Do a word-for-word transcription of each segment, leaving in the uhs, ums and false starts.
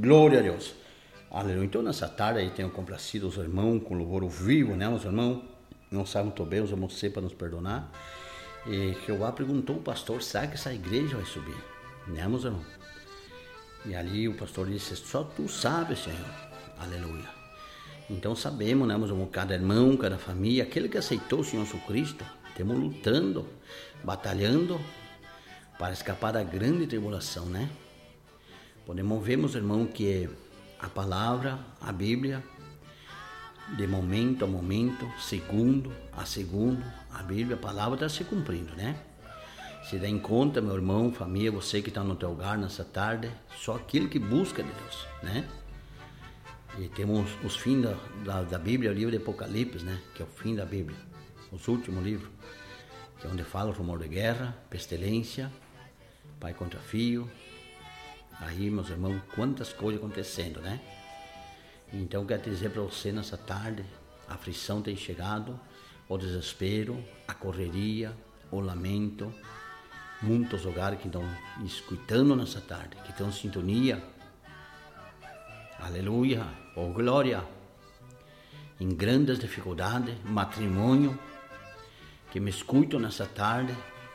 Glória a Deus. Aleluia. Então, nessa tarde aí tenho complacido os irmãos com louvor ao vivo, né, os irmãos? Não sabem muito bem, os irmãos para nos perdonar. E Jeová perguntou ao pastor, será que essa igreja vai subir? Né, meus irmãos? E ali o pastor disse, só tu sabes, Senhor. Aleluia. Então sabemos, né, meus irmãos, cada irmão, cada família, aquele que aceitou o Senhor Jesus Cristo, estamos lutando, batalhando para escapar da grande tribulação, né? Podemos ver, meus irmãos, que a palavra, a Bíblia, de momento a momento, segundo a segundo, a Bíblia, a palavra está se cumprindo, né? Se dá em conta, meu irmão, família, você que está no teu lugar nessa tarde, só aquele que busca de Deus, né? E temos os fins da, da, da Bíblia, o livro de Apocalipse, né? Que é o fim da Bíblia, os últimos livros, que é onde fala o rumor de guerra, pestilência, pai contra filho. Aí, meus irmãos, quantas coisas acontecendo, né? Então, quero dizer para você nessa tarde, a aflição tem chegado, o desespero, a correria, o lamento. Muitos lugares que estão escutando nessa tarde, que estão em sintonia. Aleluia, oh glória. Em grandes dificuldades, matrimônio, que me escutam nessa tarde.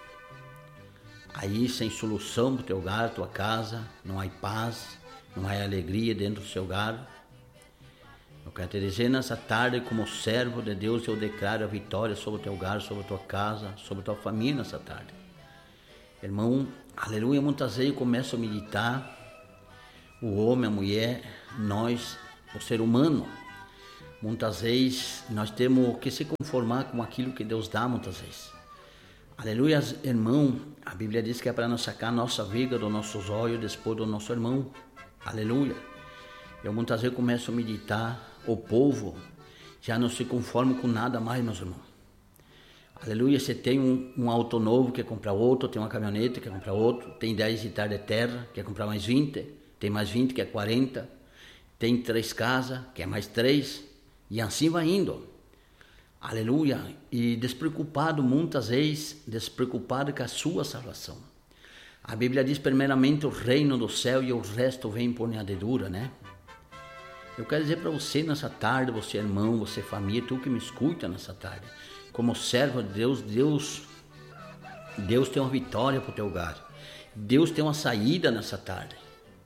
Aí sem solução para o teu hogar, tua casa, não há paz, não há alegria dentro do seu hogar. Eu quero te dizer nessa tarde, como servo de Deus, eu declaro a vitória sobre o teu hogar, sobre a tua casa, sobre a tua família nessa tarde. Irmão, aleluia, muitas vezes eu começo a meditar, o homem, a mulher, nós, o ser humano. Muitas vezes nós temos que se conformar com aquilo que Deus dá, muitas vezes. Aleluia, irmão, a Bíblia diz que é para nós sacar a nossa viga dos nossos olhos depois do nosso irmão. Aleluia. Eu muitas vezes começo a meditar, o povo já não se conforma com nada mais, meus irmãos. Aleluia, você tem um, um auto novo, quer comprar outro, tem uma caminhonete, quer comprar outro, tem dez hectares de terra, quer comprar mais vinte, tem mais vinte, quer quarenta, tem três casas, quer mais três, e assim vai indo. Aleluia, e despreocupado muitas vezes, despreocupado com a sua salvação. A Bíblia diz primeiramente o reino do céu e o resto vem por añadidura, né? Eu quero dizer para você nessa tarde, você irmão, você família, tu que me escuta nessa tarde, como servo de Deus, Deus, Deus tem uma vitória para o teu lugar, Deus tem uma saída nessa tarde.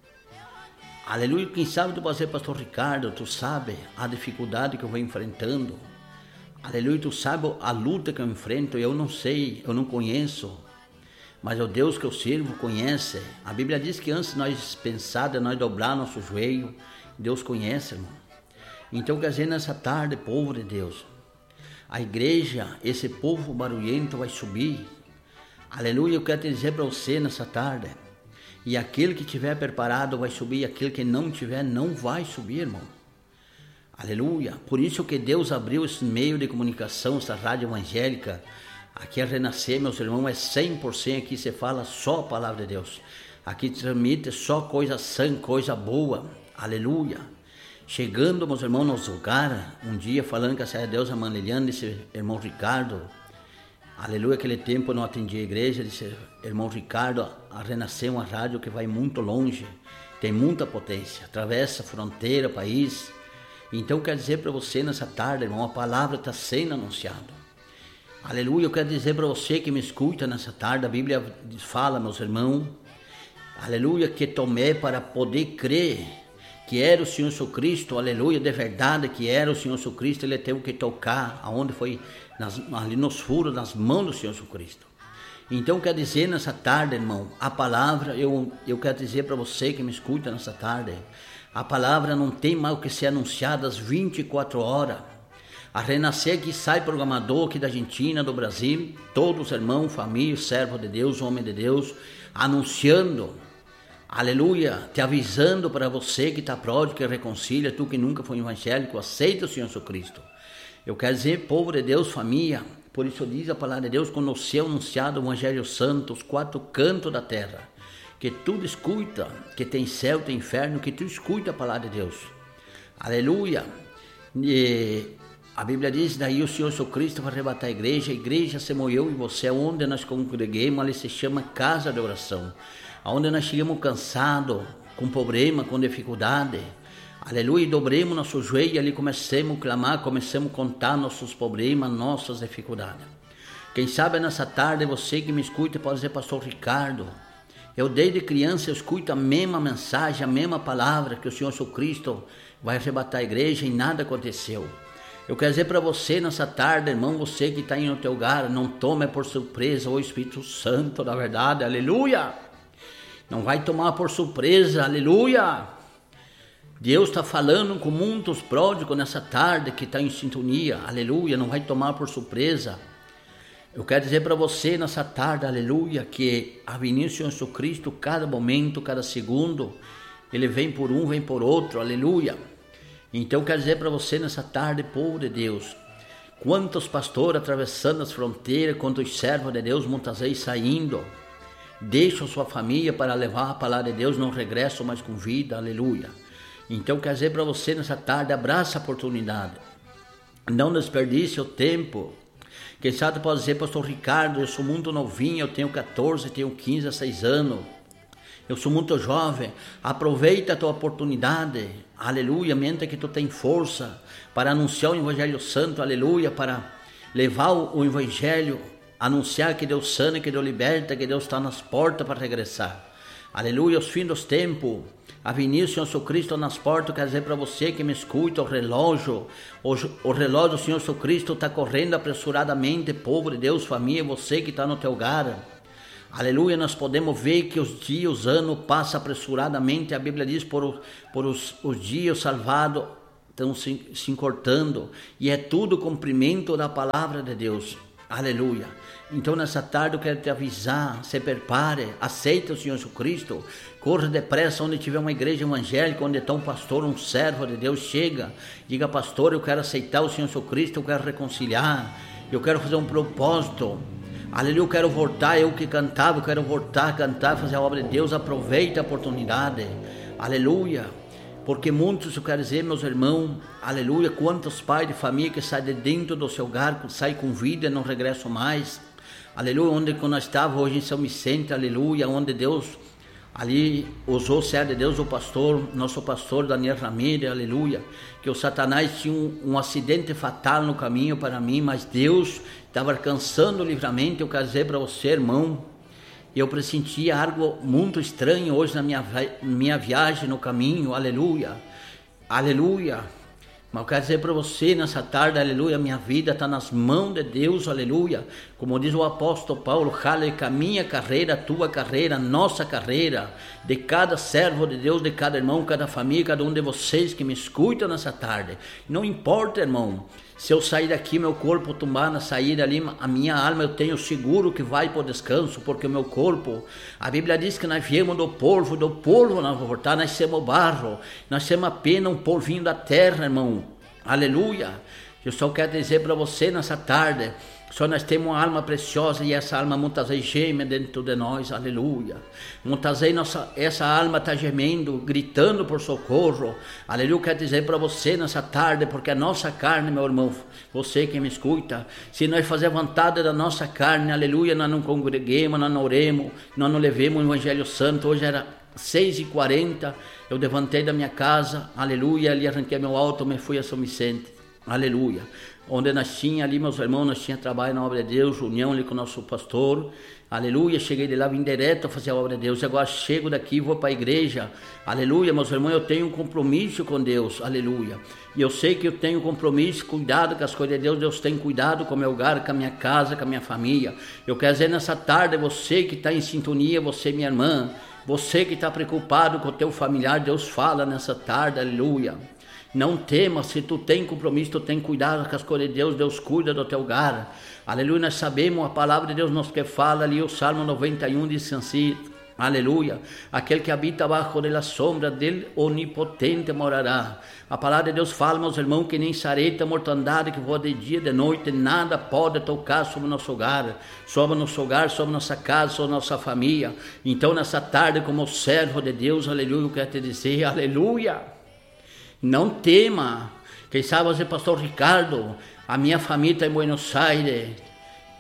Aleluia, quem sabe tu pode ser pastor Ricardo, tu sabe a dificuldade que eu venho enfrentando. Aleluia, tu sabe a luta que eu enfrento, eu não sei, eu não conheço, mas o Deus que eu sirvo conhece. A Bíblia diz que antes de nós pensar, de nós dobrar nosso joelho, Deus conhece, irmão. Então, quer dizer, nessa tarde, povo de Deus, a igreja, esse povo barulhento vai subir. Aleluia, eu quero te dizer para você nessa tarde, e aquele que estiver preparado vai subir, aquele que não tiver não vai subir, irmão. Aleluia, por isso que Deus abriu esse meio de comunicação, essa rádio evangélica, aqui a Renascer, meus irmãos, é cem por cento, aqui se fala só a palavra de Deus, aqui transmite só coisa sã, coisa boa, aleluia. Chegando, meus irmãos, nos lugares, um dia falando que a Senhora Deus, a Maneliana, disse, irmão Ricardo, aleluia, aquele tempo eu não atendi a igreja, disse, irmão Ricardo, a Renascer é uma rádio que vai muito longe, tem muita potência, atravessa fronteira, país. Então, quero dizer para você nessa tarde, irmão, a palavra está sendo anunciada. Aleluia, eu quero dizer para você que me escuta nessa tarde, a Bíblia fala, meus irmãos, aleluia, que tomei para poder crer que era o Senhor Jesus Cristo, aleluia, de verdade que era o Senhor Jesus Cristo, ele teve que tocar, aonde foi, nas, ali nos furos, nas mãos do Senhor Jesus Cristo. Então, quero dizer nessa tarde, irmão, a palavra, eu, eu quero dizer para você que me escuta nessa tarde, a palavra não tem mais o que ser anunciada às vinte e quatro horas. A Renascer que sai programador aqui da Argentina, do Brasil, todos os irmãos, família, servo de Deus, homem de Deus, anunciando, aleluia, te avisando para você que está pródigo, que reconcilia, tu que nunca foi evangélico, aceita o Senhor Jesus Cristo. Eu quero dizer, povo de Deus, família, por isso diz a palavra de Deus, quando o seu anunciado o Evangelho Santo, os quatro cantos da terra, que tudo escuta, que tem céu, tem inferno, que tu escuta a palavra de Deus. Aleluia. E a Bíblia diz, daí o Senhor Jesus Cristo vai arrebatar a igreja, a igreja se moveu e você, onde nós congreguemos, ali se chama casa de oração. Onde nós chegamos cansados, com problema, com dificuldade. Aleluia, e dobremos nosso joelho ali, comecemos a clamar, comecemos a contar nossos problemas, nossas dificuldades. Quem sabe nessa tarde você que me escuta pode dizer, pastor Ricardo, eu desde criança eu escuto a mesma mensagem, a mesma palavra que o Senhor Jesus Cristo vai arrebatar a igreja e nada aconteceu. Eu quero dizer para você nessa tarde, irmão, você que está aí no teu lugar, não tome por surpresa o Espírito Santo, na verdade, aleluia. Não vai tomar por surpresa, aleluia. Deus está falando com muitos pródigos nessa tarde que está em sintonia, aleluia, não vai tomar por surpresa. Eu quero dizer para você nessa tarde, aleluia, que a vinda do Senhor Jesus Cristo, cada momento, cada segundo, Ele vem por um, vem por outro, aleluia. Então eu quero dizer para você nessa tarde, povo de Deus, quantos pastores atravessando as fronteiras, quantos servos de Deus, muitas vezes saindo, deixam sua família para levar a palavra de Deus, não regressam mais com vida, aleluia. Então, quero dizer para você nessa tarde, abraça a oportunidade. Não desperdice o tempo. Quem sabe pode dizer, pastor Ricardo, eu sou muito novinho, eu tenho catorze, tenho quinze, dezesseis anos. Eu sou muito jovem. Aproveita a tua oportunidade. Aleluia, mente que tu tem força para anunciar o Evangelho Santo, aleluia, para levar o Evangelho, anunciar que Deus sana, que Deus liberta, que Deus está nas portas para regressar. Aleluia, os fins dos tempos. A vinda do Senhor Jesus Cristo nas portas, quer dizer para você que me escuta, o relógio, o, o relógio do Senhor Jesus Cristo está correndo apressuradamente, povo de Deus, família, você que está no teu lugar. Aleluia, nós podemos ver que os dias, os anos passam apressuradamente, a Bíblia diz, por, por os, os dias salvados estão se, se encurtando, e é tudo cumprimento da palavra de Deus. Aleluia. Então nessa tarde eu quero te avisar, se prepare, aceita o Senhor Jesus Cristo, corra depressa onde tiver uma igreja evangélica, onde está um pastor, um servo de Deus, chega, diga, pastor, eu quero aceitar o Senhor Jesus Cristo, eu quero reconciliar, eu quero fazer um propósito, aleluia, eu quero voltar, eu que cantava, eu quero voltar a cantar, fazer a obra de Deus, aproveita a oportunidade, aleluia. Porque muitos, eu quero dizer, meus irmãos, aleluia, quantos pais de família que saem de dentro do seu lugar, saem com vida e não regressam mais, aleluia, onde nós estávamos hoje em São Vicente, aleluia, onde Deus, ali, usou o servo de Deus, o pastor, nosso pastor Daniel Ramírez, aleluia, que o Satanás tinha um, um acidente fatal no caminho para mim, mas Deus estava alcançando o livramento. Eu quero dizer para você, irmão, eu pressentia algo muito estranho hoje na minha, minha viagem no caminho, aleluia, aleluia. Mas eu quero dizer para você nessa tarde, aleluia, minha vida está nas mãos de Deus, aleluia. Como diz o apóstolo Paulo, jale que a minha carreira, a tua carreira, a nossa carreira, de cada servo de Deus, de cada irmão, cada família, cada um de vocês que me escutam nessa tarde. Não importa, irmão, se eu sair daqui, meu corpo tombar na saída ali, a minha alma eu tenho seguro que vai para o descanso, porque o meu corpo, a Bíblia diz que nós viemos do polvo, do polvo nós vamos voltar, nós somos barro, nós somos apenas um polvinho da terra, irmão, aleluia. Eu só quero dizer para você nessa tarde, só nós temos uma alma preciosa e essa alma muitas vezes geme dentro de nós, aleluia. Muitas vezes nossa, essa alma está gemendo, gritando por socorro, aleluia. Eu quero dizer para você nessa tarde, porque a nossa carne, meu irmão, você que me escuta, se nós fazer vontade da nossa carne, aleluia, nós não congreguemos, nós não oremos, nós não levemos o Evangelho Santo. Hoje era seis e quarenta, eu levantei da minha casa, aleluia, ali arranquei meu auto, me fui a São Vicente, aleluia. Onde nós tínhamos ali, meus irmãos, nós tínhamos trabalho na obra de Deus, união ali com o nosso pastor, aleluia, cheguei de lá, vim direto a fazer a obra de Deus, e agora chego daqui, vou para a igreja, aleluia, meus irmãos, eu tenho um compromisso com Deus, aleluia, e eu sei que eu tenho um compromisso, cuidado com as coisas de Deus, Deus tem cuidado com o meu lugar, com a minha casa, com a minha família. Eu quero dizer nessa tarde, você que está em sintonia, você minha irmã, você que está preocupado com o teu familiar, Deus fala nessa tarde, aleluia. Não tema, se tu tem compromisso, tu tem cuidado com as coisas de Deus, Deus cuida do teu lugar. Aleluia, nós sabemos, a palavra de Deus nos que fala ali, o Salmo noventa e um diz assim, aleluia, aquele que habita abaixo da sombra dele, onipotente morará. A palavra de Deus fala, meus irmãos, que nem sareta, mortandade que voa de dia, de noite, nada pode tocar sobre o nosso hogar, sobre o nosso hogar, sobre nossa casa, sobre nossa família. Então nessa tarde, como servo de Deus, aleluia, eu quero te dizer, aleluia. Não tema, quem sabe você, pastor Ricardo, a minha família está em Buenos Aires,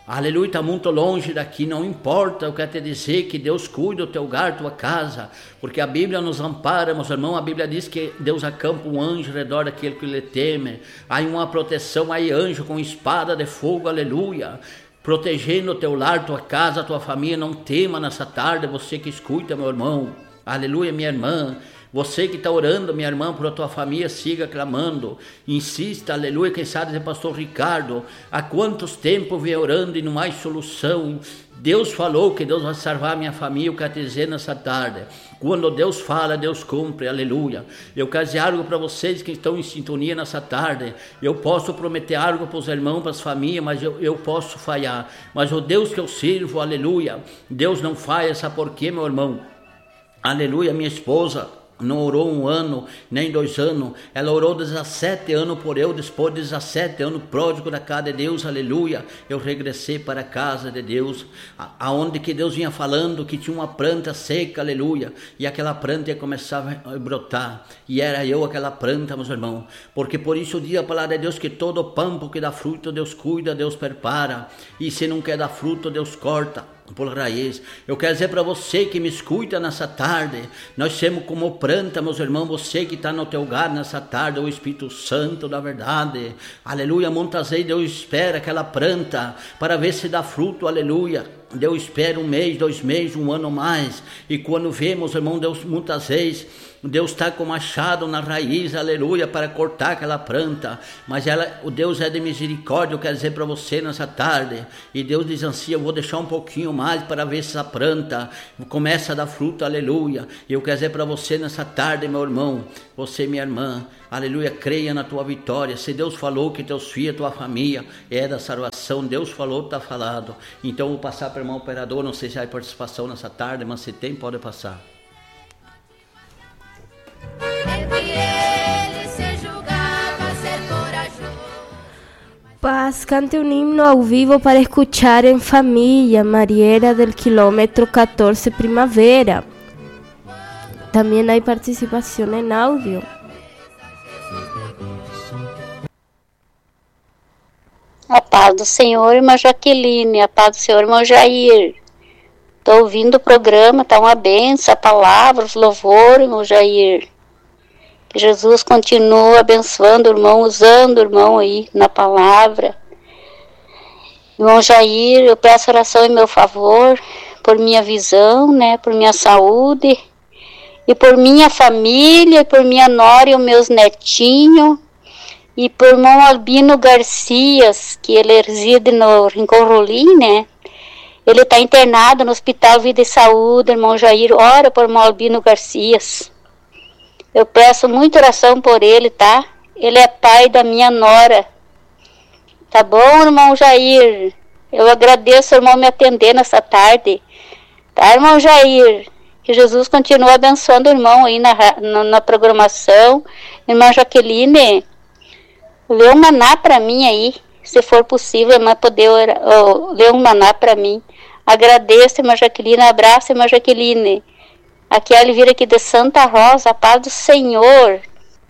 Aleluia, está muito longe daqui, não importa, eu quero te dizer que Deus cuida do teu lugar, tua casa, porque a Bíblia nos ampara, meus irmãos, a Bíblia diz que Deus acampa um anjo ao redor daquele que lhe teme, há uma proteção, há anjo com espada de fogo, aleluia, protegendo o teu lar, tua casa, tua família, não tema nessa tarde, você que escuta, meu irmão, aleluia, minha irmã. Você que está orando, minha irmã, por a tua família, siga clamando, insista, aleluia, quem sabe é pastor Ricardo, há quantos tempos vem orando e não há solução, Deus falou que Deus vai salvar minha família, eu quero te dizer nessa tarde, quando Deus fala, Deus cumpre, aleluia, eu quero dizer algo para vocês que estão em sintonia nessa tarde, eu posso prometer algo para os irmãos, para as famílias, mas eu, eu posso falhar, mas o Deus que eu sirvo, aleluia, Deus não falha, sabe por quê, meu irmão? Aleluia, minha esposa não orou um ano, nem dois anos, ela orou dezessete anos por eu, depois de dezessete anos, pródigo da casa de Deus, aleluia, eu regressei para a casa de Deus, aonde que Deus vinha falando que tinha uma planta seca, aleluia, e aquela planta ia começar a brotar, e era eu aquela planta, meus irmãos, porque por isso diz a palavra de Deus que todo pampo que dá fruto, Deus cuida, Deus prepara, e se não quer dar fruto, Deus corta por raiz. Eu quero dizer para você que me escuta nessa tarde, nós somos como planta, meus irmãos, você que está no teu lugar nessa tarde, o Espírito Santo da verdade, aleluia, muitas vezes Deus espera aquela planta para ver se dá fruto, aleluia, Deus espera um mês, dois meses, um ano mais, e quando vemos, irmão, Deus muitas vezes Deus está com machado na raiz, aleluia, para cortar aquela planta, mas ela, o Deus é de misericórdia, eu quero dizer para você nessa tarde, e Deus diz assim, eu vou deixar um pouquinho mais para ver se essa planta começa a dar fruto, aleluia, e eu quero dizer para você nessa tarde, meu irmão, você minha irmã, aleluia, creia na tua vitória, se Deus falou que teus filhos, tua família é da salvação, Deus falou, está falado, então eu vou passar para o irmão operador, não sei se há participação nessa tarde, mas se tem, pode passar. Paz, cante un himno ao vivo para escuchar en familia, Mariela del kilómetro catorce Primavera. También hay participación en audio. A paz do Senhor, irmã Jaqueline, a paz do Senhor, irmão Jair. Estou ouvindo o programa, está uma benção, a palavra, os louvores, irmão Jair. Que Jesus continue abençoando o irmão, usando o irmão aí na palavra. Irmão Jair, eu peço oração em meu favor, por minha visão, né, por minha saúde, e por minha família, e por minha nora e os meus netinhos, e por irmão Albino Garcias, que ele reside no Rincão Rolim, né? Ele está internado no Hospital Vida e Saúde, irmão Jair, ora por irmão Albino Garcias. Eu peço muita oração por ele, tá? Ele é pai da minha nora. Tá bom, irmão Jair? Eu agradeço o irmão me atender nessa tarde. Tá, irmão Jair? Que Jesus continue abençoando o irmão aí na, na, na programação. Irmã Jaqueline, lê um maná para mim aí, se for possível, irmã, poder oh, ler um maná para mim. Agradeço, irmã Jaqueline. Abraço, irmã Jaqueline. Aqui é a Elvira aqui de Santa Rosa, a paz do Senhor.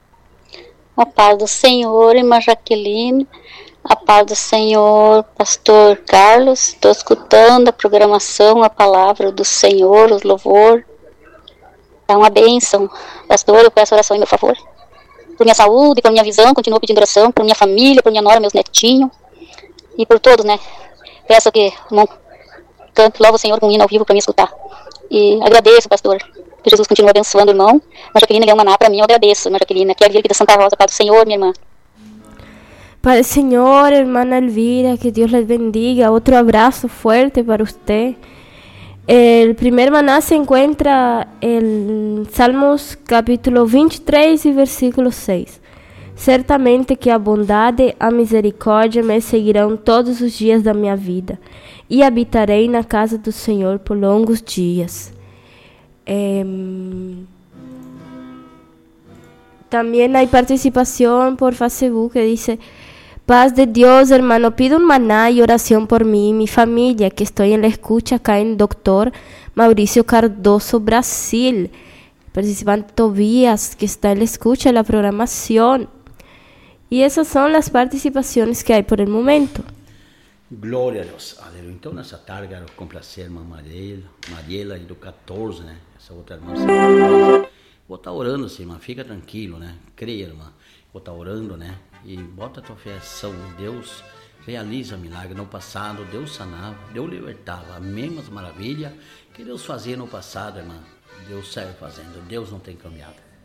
A paz do Senhor, irmã Jaqueline. A paz do Senhor, pastor Carlos. Estou escutando a programação, a palavra do Senhor, os louvor. É uma bênção. Pastor, eu peço oração em meu favor. Por minha saúde, por minha visão, continuo pedindo oração. Por minha família, por minha nora, meus netinhos. E por todos, né? Peço que o irmão cante, louva o Senhor com um hino ao vivo para me escutar. E agradeço, pastor, que Jesus continue abençoando o irmão. Irmã Jaqueline, lê um maná para mim, eu agradeço, irmã Jaqueline. Aqui é a Elvira aqui de Santa Rosa, paz do Senhor, minha irmã. Para el Señor, hermana Elvira, que Dios les bendiga. Otro abrazo fuerte para usted. El primer maná se encuentra en Salmos capítulo veintitrés y versículo seis. Certamente que a bondade e a misericórdia me seguirão todos os dias da minha vida, e habitarei na casa do Senhor por longos dias. Eh, también hay participación por Facebook que dice: paz de Dios, hermano, pido un maná y oración por mí y mi familia, que estoy en la escucha acá en Doctor Mauricio Cardoso, Brasil. Participante Tobías, que está en la escucha de la programación. Y esas son las participaciones que hay por el momento. Glória a Deus, aleluia. Então nessa tarde quero complacer a irmã Mariela, Mariela aí do catorze, né? Essa outra irmã. Vou estar orando assim, irmã, fica tranquilo, né? Creia, irmã. Vou estar orando, né? E bota a tua fé em Deus. Realiza milagre. No passado, Deus sanava, Deus libertava. As mesmas maravilhas que Deus fazia no passado, irmã. Deus segue fazendo. Deus não tem cambiado.